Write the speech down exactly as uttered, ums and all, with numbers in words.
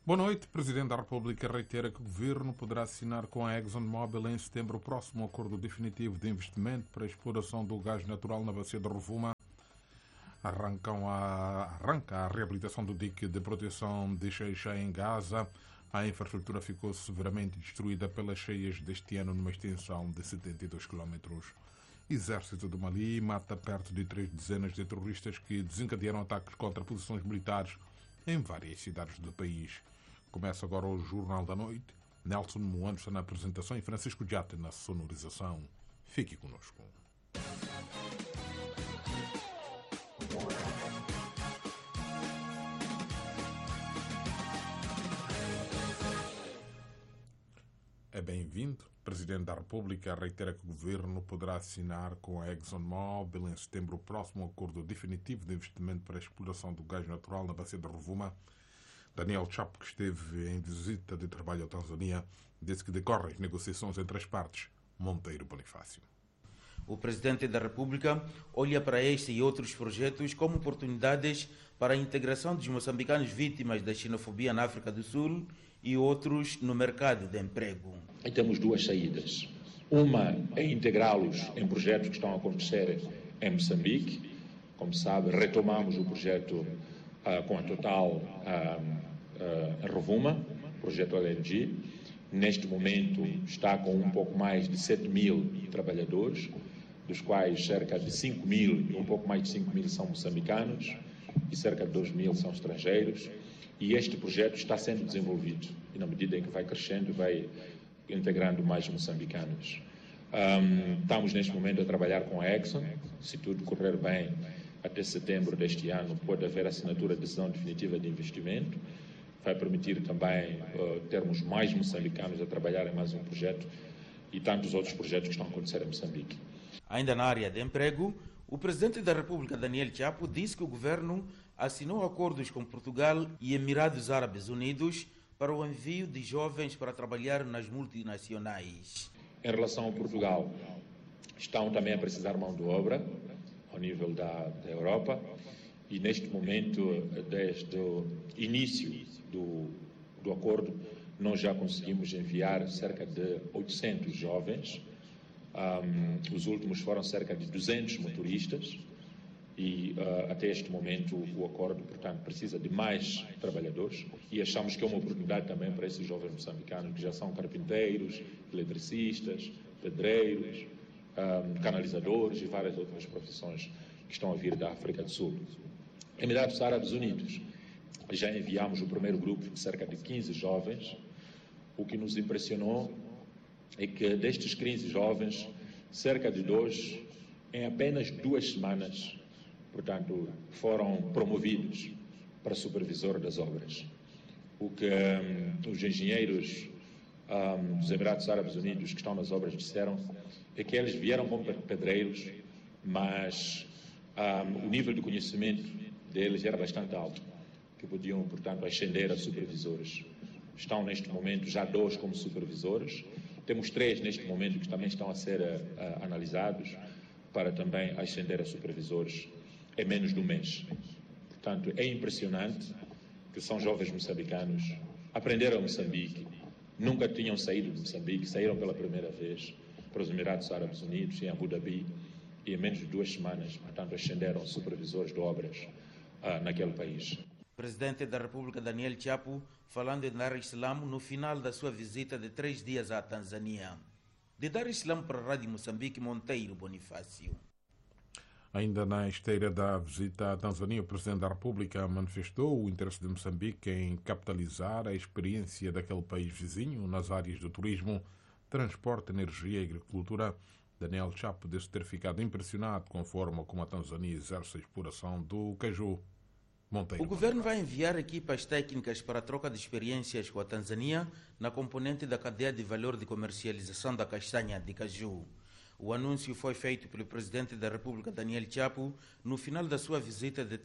Boa noite. O Presidente da República reitera que o Governo poderá assinar com a ExxonMobil em setembro o próximo acordo definitivo de investimento para a exploração do gás natural na bacia de Rovuma. Arrancam a, arranca a reabilitação do dique de proteção de Xai-Xai em Gaza. A infraestrutura ficou severamente destruída pelas cheias deste ano numa extensão de setenta e dois quilómetros. Exército do Mali mata perto de três dezenas de terroristas que desencadearam ataques contra posições militares em várias cidades do país. Começa agora o Jornal da Noite. Nelson Moança na apresentação e Francisco Diata na sonorização. Fique conosco. É bem-vindo. O Presidente da República reitera que o Governo poderá assinar com a ExxonMobil em setembro o próximo acordo definitivo de investimento para a exploração do gás natural na bacia de Rovuma. Daniel Chapo, que esteve em visita de trabalho à Tanzânia, disse que decorrem as negociações entre as partes. Monteiro Bonifácio. O Presidente da República olha para este e outros projetos como oportunidades para a integração dos moçambicanos vítimas da xenofobia na África do Sul e outros no mercado de emprego. E temos duas saídas. Uma é integrá-los em projetos que estão a acontecer em Moçambique. Como sabe, retomamos o projeto uh, com a Total uh, uh, em Rovuma, projeto L N G. Neste momento está com um pouco mais de sete mil trabalhadores, dos quais cerca de cinco mil, um pouco mais de cinco mil são moçambicanos e cerca de dois mil são estrangeiros. E este projeto está sendo desenvolvido e, na medida em que vai crescendo, vai integrando mais moçambicanos. Um, estamos, neste momento, a trabalhar com a Exxon. Se tudo correr bem, até setembro deste ano, pode haver assinatura de decisão definitiva de investimento. Vai permitir também uh, termos mais moçambicanos a trabalhar em mais um projeto e tantos outros projetos que estão a acontecer em Moçambique. Ainda na área de emprego, o Presidente da República, Daniel Chapo, disse que o Governo assinou acordos com Portugal e Emirados Árabes Unidos para o envio de jovens para trabalhar nas multinacionais. Em relação a Portugal, estão também a precisar de mão de obra ao nível da, da Europa e, neste momento, desde o início do, do acordo, nós já conseguimos enviar cerca de oitocentos jovens. Um, os últimos foram cerca de duzentos motoristas. E uh, até este momento o acordo, portanto, precisa de mais trabalhadores e achamos que é uma oportunidade também para esses jovens moçambicanos que já são carpinteiros, eletricistas, pedreiros, um, canalizadores e várias outras profissões que estão a vir da África do Sul. Emirados Árabes Unidos, já enviamos o primeiro grupo de cerca de quinze jovens. O que nos impressionou é que destes quinze jovens, cerca de dois, em apenas duas semanas, portanto, foram promovidos para supervisor das obras. O que um, os engenheiros um, dos Emirados Árabes Unidos que estão nas obras disseram é que eles vieram como pedreiros, mas um, o nível de conhecimento deles era bastante alto, que podiam, portanto, ascender a supervisores. Estão, neste momento, já dois como supervisores. Temos três, neste momento, que também estão a ser uh, analisados para também ascender a supervisores em menos de um mês. Portanto, é impressionante que são jovens moçambicanos, aprenderam Moçambique, nunca tinham saído de Moçambique, saíram pela primeira vez para os Emirados Árabes Unidos, em Abu Dhabi, e em menos de duas semanas, portanto, ascenderam supervisores de obras uh, naquele país. Presidente da República, Daniel Chapo, falando em Dar es Salaam no final da sua visita de três dias à Tanzânia. De Dar es Salaam para a Rádio Moçambique, Monteiro Bonifácio. Ainda na esteira da visita à Tanzânia, o Presidente da República manifestou o interesse de Moçambique em capitalizar a experiência daquele país vizinho nas áreas do turismo, transporte, energia e agricultura. Daniel Chapo disse ter ficado impressionado com a forma como a Tanzânia exerce a exploração do caju. Monteiro. O Governo vai enviar equipas técnicas para a troca de experiências com a Tanzânia na componente da cadeia de valor de comercialização da castanha de caju. O anúncio foi feito pelo Presidente da República, Daniel Chapo, no final da sua visita de